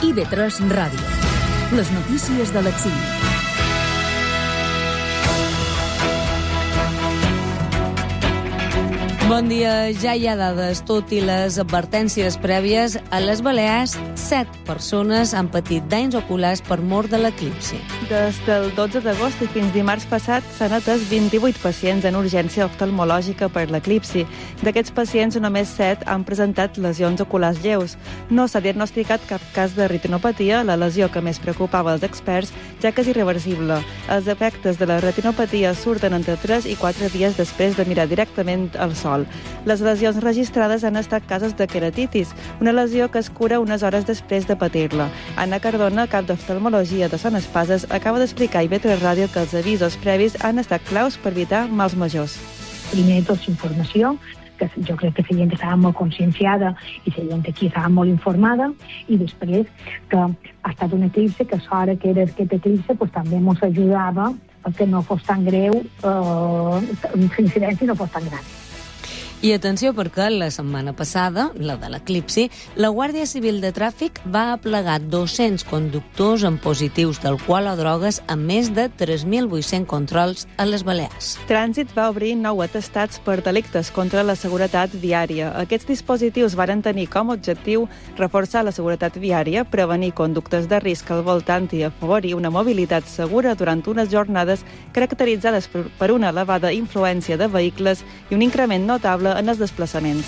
IB3 Ràdio. Les notícies de l'exili. Bon dia, ja hi ha dades, tot i les advertències prèvies. A les Balears, 7 persones han patit danys oculars per mort de l'eclipsi. Des del 12 d'agost i fins dimarts passat s'han atès 28 pacients en urgència oftalmològica per l'eclipsi. D'aquests pacients, només 7 han presentat lesions oculars lleus. No s'ha diagnosticat cap cas de retinopatia, la lesió que més preocupava els experts, ja que és irreversible. Els efectes de la retinopatia surten entre 3 i 4 dies després de mirar directament al sol. Les lesions registrades han estat casos de queratitis, una lesió que es cura unes hores després de patir-la. Anna Cardona, cap d'oftalmologia de Son Espases, acaba d'explicar a IB3 Ràdio que els avisos previs han estat claus per evitar mals majors. Primer de tot, informació, que jo crec que la gent estava molt conscienciada i la gent aquí estava molt informada, i després que ha estat un eclipse, que sort que era aquest eclipse pues, també ens ajudava perquè no fos tan greu, l'incidència no fos tan gran. I atenció perquè la setmana passada, la de l'eclipsi, la Guàrdia Civil de Tràfic va aplegar 200 conductors amb positius d'alcohol o drogues amb més de 3.800 controls a les Balears. Trànsit va obrir 9 atestats per delictes contra la seguretat viària. Aquests dispositius varen tenir com a objectiu reforçar la seguretat viària, prevenir conductes de risc al voltant i afavorir una mobilitat segura durant unes jornades caracteritzades per una elevada influència de vehicles i un increment notable en els desplaçaments.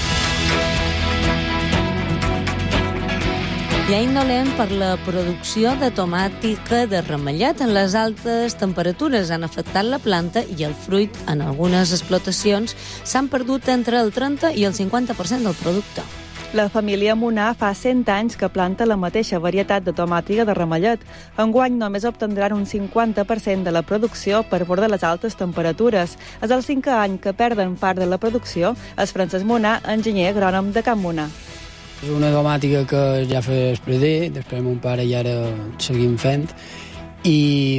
Hi ha indolent per la producció de tomàtica de ramellet. Les altes temperatures han afectat la planta i el fruit en algunes explotacions s'han perdut entre el 30 i el 50% del producte. La família Munà fa 100 anys que planta la mateixa varietat de tomàtica de ramellet. Enguany només obtindran un 50% de la producció per bord de les altes temperatures. És el 5è any que perden part de la producció. És Francesc Munà, enginyer agrònom de Can Munà. És una tomàtica que ja fa espredir, després mon pare i ara seguim fent, i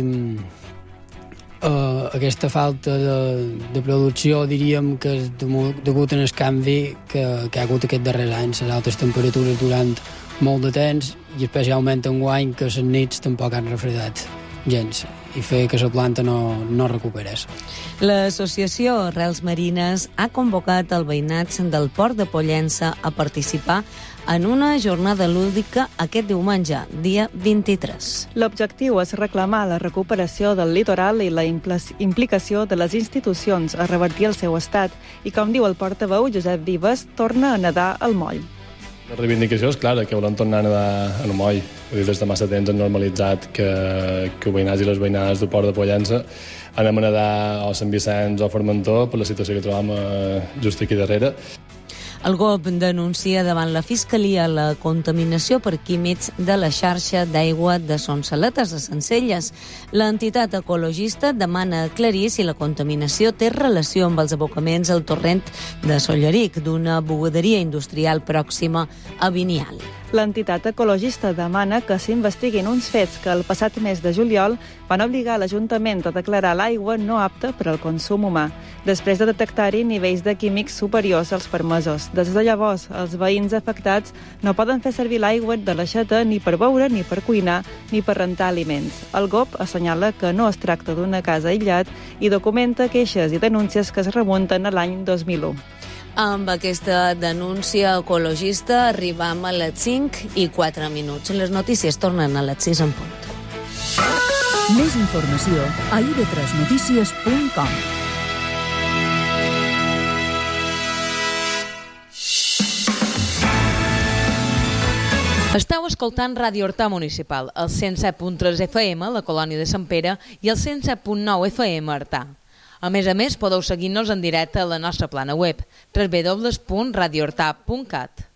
aquesta falta de producció diríem que és degut al canvi que hi ha hagut aquest darrer any, les altes temperatures durant molt de temps i especialment enguany que les nits tampoc han refredat gens i fer que la planta no recuperés. L'associació Arrels Marines ha convocat el veïnat del Port de Pollença a participar en una jornada lúdica aquest diumenge, dia 23. L'objectiu és reclamar la recuperació del litoral i la implicació de les institucions a revertir el seu estat i, com diu el portaveu Josep Vives, torna a nedar al moll. La reivindicació és clara, que volem tornar a nedar en el moll. Des de massa temps han normalitzat que veïnats i les veïnades del Port de Pollença anem a nedar a Sant Vicenç o Formentor per la situació que trobam just aquí darrere. El GOB denuncia davant la Fiscalia la contaminació per químics de la xarxa d'aigua de Son Saletes a Sencelles. L'entitat ecologista demana aclarir si la contaminació té relació amb els abocaments al torrent de Solleric, d'una bugaderia industrial pròxima a Vinial. L'entitat ecologista demana que s'investiguin uns fets que el passat mes de juliol van obligar l'Ajuntament a declarar l'aigua no apta per al consum humà, després de detectar-hi nivells de químics superiors als permesos. Des de llavors, els veïns afectats no poden fer servir l'aigua de l'aixeta ni per beure, ni per cuinar, ni per rentar aliments. El GOB assenyala que no es tracta d'una casa aïllat i documenta queixes i denúncies que es remunten a l'any 2001. Amb aquesta denúncia ecologista arribam a les 5:04. Les notícies tornen a les 6 en punt. Més informació a ib3notícies.com. Esteu escoltant Ràdio Horta Municipal, el 107.3 FM, la colònia de Sant Pere, i el 107.9 FM, Artà. A més, podeu seguir-nos en directe a la nostra plana web, www.radiohorta.cat.